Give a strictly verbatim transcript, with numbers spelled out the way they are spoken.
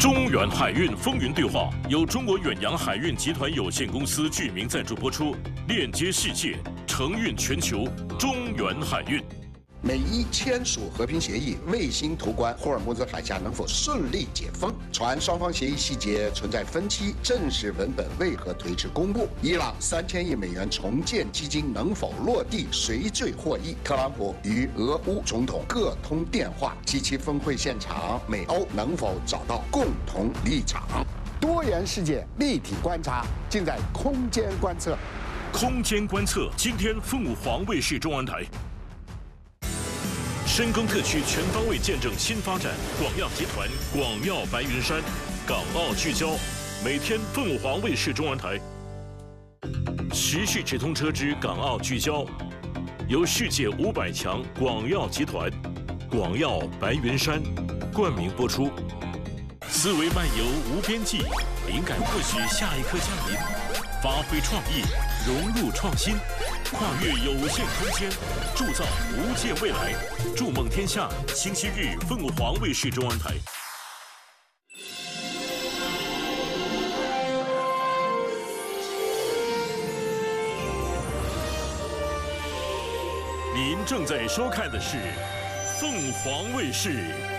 中远海运风云对话由中国远洋海运集团有限公司剧名赞助播出，链接世界，承运全球。中远海运。 美伊签署和平协议，卫星图关霍尔木兹海峡能否顺利解封？传双方协议细节存在分歧，正式文本为何推迟公布？伊朗三千亿美元重建基金能否落地？谁最获益？特朗普与俄乌总统各通电话，七七峰会现场，美欧能否找到共同立场？多元世界立体观察，尽在空间观测。 空间观测，今天凤凰卫视中文台。 深耕特区全方位见证新发展，广药集团、广药白云山，港澳聚焦，每天凤凰卫视中文台。时序直通车之港澳聚焦，由世界五百强广药集团、广药白云山冠名播出。思维漫游无边际，灵感或许下一刻降临，发挥创意，融入创新。 跨越有限空间，铸造无界未来。筑梦天下，星期日凤凰卫视中文台。您正在收看的是凤凰卫视